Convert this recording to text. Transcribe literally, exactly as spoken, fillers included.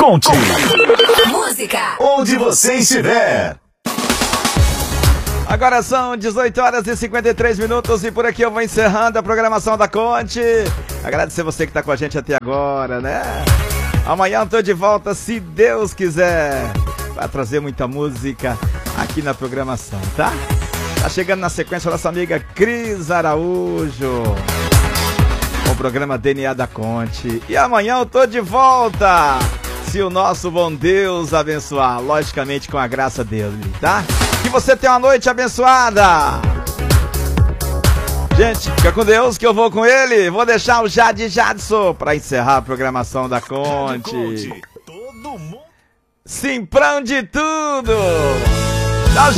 Conte. Música. Onde você estiver. Agora são dezoito horas e cinquenta e três minutos e por aqui eu vou encerrando a programação da Conte. Agradecer você que tá com a gente até agora, né? Amanhã eu tô de volta, se Deus quiser. Vai trazer muita música aqui na programação, tá? Tá chegando na sequência a nossa amiga Cris Araújo, com o programa D N A da Conte. E amanhã eu tô de volta, se o nosso bom Deus abençoar, logicamente com a graça dele, tá? Que você tenha uma noite abençoada. Gente, fica com Deus que eu vou com ele. Vou deixar o Jade Jadson pra encerrar a programação da Conte. Simprão de tudo.